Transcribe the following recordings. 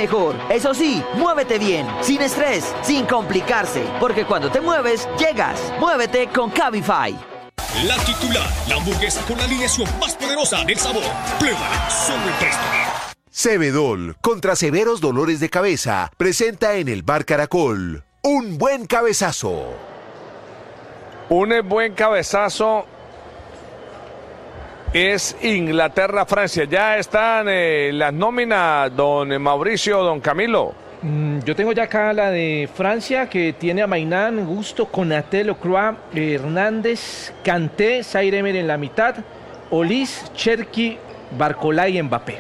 mejor. Eso sí, muévete bien, sin estrés, sin complicarse, porque cuando te mueves, llegas. Muévete con Cabify. La titular, la hamburguesa con la alineación más poderosa del sabor. Pruébala solo en Presto. Cebedol, contra severos dolores de cabeza, presenta en el Bar Caracol un buen cabezazo. Un buen cabezazo es Inglaterra-Francia. Ya están las nóminas, don Mauricio, don Camilo. Yo tengo ya acá la de Francia, que tiene a Mainán, Gusto, Konaté, Lacroix, Hernández, Kanté, Zaire Emery en la mitad, Olis, Cherki, Barcola y Mbappé.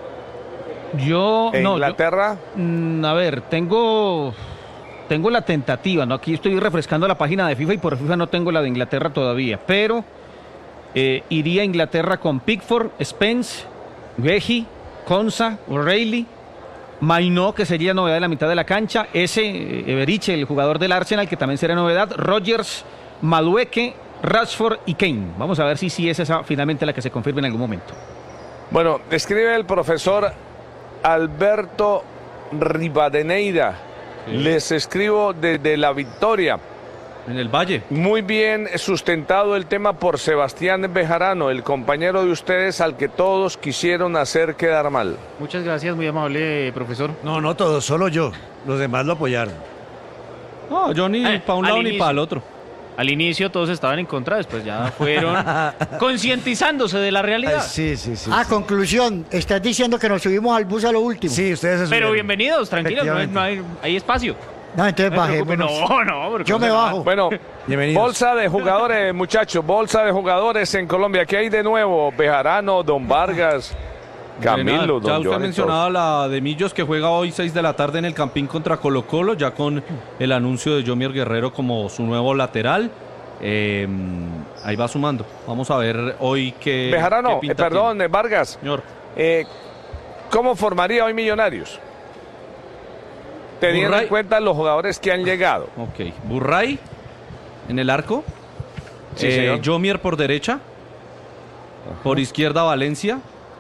Inglaterra. A ver, tengo la tentativa, ¿no? Aquí estoy refrescando la página de FIFA y por FIFA no tengo la de Inglaterra todavía, pero iría a Inglaterra con Pickford, Spence, Guehi, Konsa, O'Reilly, Mainó, que sería novedad en la mitad de la cancha, Eberiche, el jugador del Arsenal, que también será novedad, Rodgers, Madueke, Rashford y Kane. Vamos a ver si es esa finalmente la que se confirme en algún momento. Bueno, escribe el profesor Alberto Rivadeneira. Sí. Les escribo desde La Victoria. En el Valle. Muy bien sustentado el tema por Sebastián Bejarano, el compañero de ustedes al que todos quisieron hacer quedar mal. Muchas gracias, muy amable, profesor. No todos, solo yo. Los demás lo apoyaron. No, yo ni para un lado ni para el otro. Al inicio todos estaban en contra, después ya fueron concientizándose de la realidad. Sí. Conclusión, estás diciendo que nos subimos al bus a lo último. Sí, ustedes se Pero subieron. bienvenidos, tranquilos, no hay espacio. No, entonces bajémonos. Yo me bajo. Bueno, bolsa de jugadores, muchachos, bolsa de jugadores en Colombia. ¿Qué hay de nuevo? Bejarano, Don Vargas, Camilo, ya Don usted Johnny, mencionaba la de Millos, que juega hoy 6 de la tarde en el Campín contra Colo Colo, ya con el anuncio de Yomier Guerrero como su nuevo lateral. Ahí va sumando. Vamos a ver hoy qué... Bejarano, qué pinta perdón, tiene. Vargas. Señor. ¿Cómo formaría hoy Millonarios? Teniendo en cuenta los jugadores que han llegado. Ok, Burray en el arco. Sí, señor. Yomier por derecha. Por izquierda Valencia.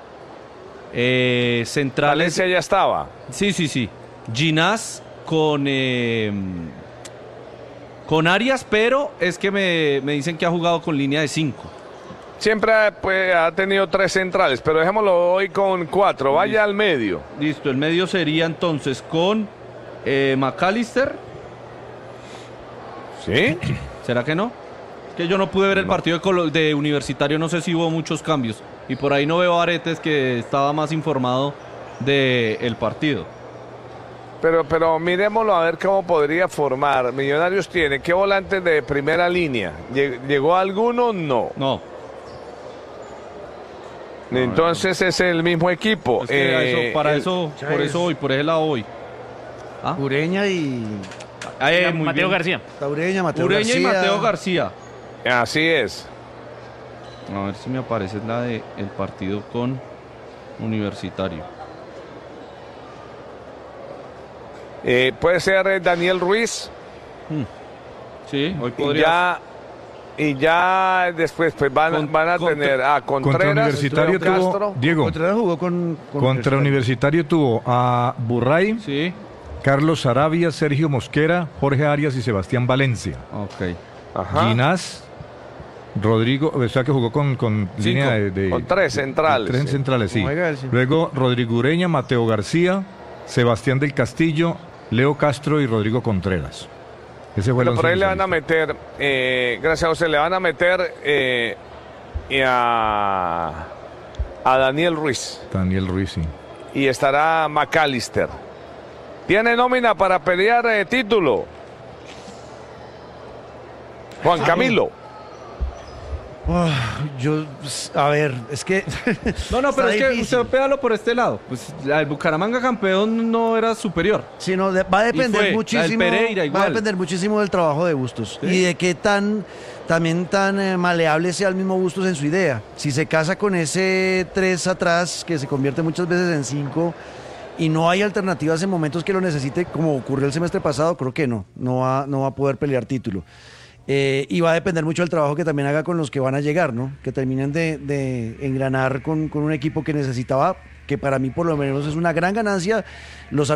Centrales. Valencia ya estaba. Sí. Ginás con Arias, pero es que me dicen que ha jugado con línea de 5. Siempre ha tenido 3 centrales, pero dejémoslo hoy con 4. Vaya Listo. al medio. Listo, el medio sería entonces con McAllister. ¿Sí? ¿Será que no? Es que yo no pude ver el partido de Universitario, no sé si hubo muchos cambios. Y por ahí no veo a Aretes, que estaba más informado del partido. Pero miremoslo a ver cómo podría formar. Millonarios tiene, ¿qué volantes de primera línea? ¿Llegó alguno? No. Entonces es el mismo equipo. Es que por ese lado hoy. Ureña y... Mateo García. Ureña y Mateo García. Así es. A ver si me aparece la del partido con Universitario. Puede ser Daniel Ruiz. Sí, hoy podría. Y ya después pues van a tener a Contreras. Contra Universitario tuvo, Castro. Diego, Contreras jugó contra Universitario tuvo a Burray, Sí. Carlos Sarabia, Sergio Mosquera, Jorge Arias y Sebastián Valencia. Ok. Ajá. Ginás, Rodrigo, o sea que jugó con línea de... Con 3 centrales. 3 centrales, sí. Sí. Luego Rodrigo Ureña, Mateo García, Sebastián del Castillo, Leo Castro y Rodrigo Contreras. Ese fue Pero por ahí le van a meter, gracias a usted, le van a meter a Daniel Ruiz. Daniel Ruiz, sí. Y estará McAllister. ¿Tiene nómina para pelear título? Juan Camilo. A ver, es que... No, pero es que difícil. usted péalo por este lado. Pues el Bucaramanga campeón no era superior. Sí, no, va a depender muchísimo. Pereira, igual. Va a depender muchísimo del trabajo de Bustos. ¿Sí? Y de qué tan maleable sea el mismo Bustos en su idea. Si se casa con ese 3 atrás, que se convierte muchas veces en 5, y no hay alternativas en momentos que lo necesite, como ocurrió el semestre pasado, creo que no va a poder pelear título. Y va a depender mucho del trabajo que también haga con los que van a llegar, ¿no? Que terminen de engranar con un equipo que necesitaba, que para mí por lo menos es una gran ganancia, los